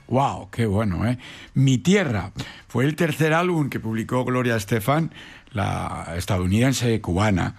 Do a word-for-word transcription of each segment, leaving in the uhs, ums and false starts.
¡Wow! ¡Qué bueno, eh! Mi Tierra fue el tercer álbum que publicó Gloria Estefan, la estadounidense cubana,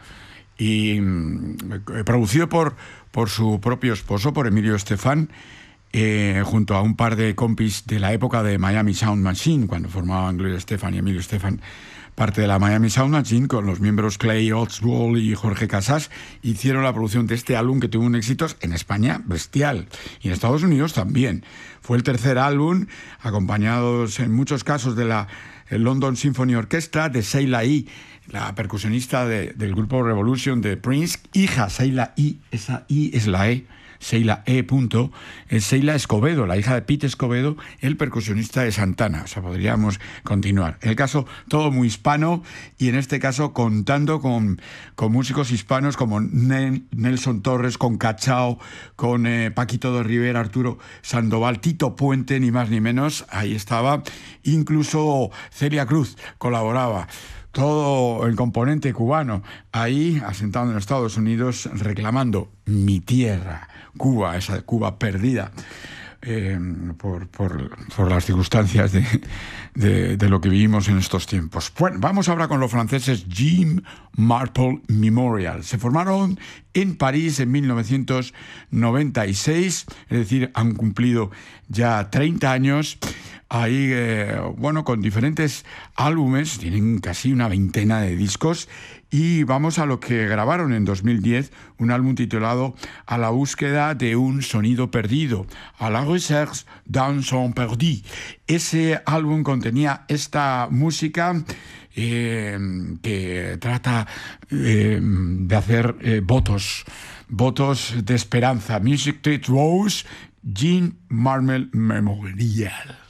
y mm, producido por, por su propio esposo, por Emilio Estefan, eh, junto a un par de compis de la época de Miami Sound Machine, cuando formaban Gloria Estefan y Emilio Estefan parte de la Miami Sound Machine, con los miembros Clay Oswald y Jorge Casas, hicieron la producción de este álbum que tuvo un éxito en España bestial y en Estados Unidos también. Fue el tercer álbum, acompañados en muchos casos de la London Symphony Orchestra, de Sheila E., la percusionista de, del grupo Revolution de Prince, hija Sheila E., esa I es la E, Sheila E. Punto, es Sheila Escobedo, la hija de Pete Escobedo, el percusionista de Santana. O sea, podríamos continuar. En el caso, todo muy hispano y en este caso contando con, con músicos hispanos como Nel, Nelson Torres, con Cachao, con eh, Paquito de Rivera, Arturo Sandoval, Tito Puente, ni más ni menos. Ahí estaba. Incluso Celia Cruz colaboraba. Todo el componente cubano ahí, asentado en Estados Unidos, reclamando mi tierra, Cuba, esa Cuba perdida eh, por, por, por las circunstancias de, de, de lo que vivimos en estos tiempos. Bueno, vamos ahora con los franceses Jim Marple Memorial. Se formaron en París en mil novecientos noventa y seis, es decir, han cumplido ya treinta años. Ahí, eh, bueno, con diferentes álbumes, tienen casi una veintena de discos, y vamos a lo que grabaron en dos mil diez, un álbum titulado A la búsqueda de un sonido perdido, A la recherche d'un son perdu. Ese álbum contenía esta música eh, que trata eh, de hacer eh, votos, votos de esperanza. Music Treat Rose, Jean Marmel Memorial.